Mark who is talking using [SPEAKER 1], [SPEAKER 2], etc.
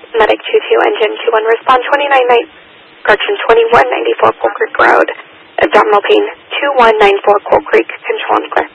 [SPEAKER 1] Medic 22, engine 21, respond 2194 Coal Creek Road. Abdominal pain 2194 Coal Creek, control and clear.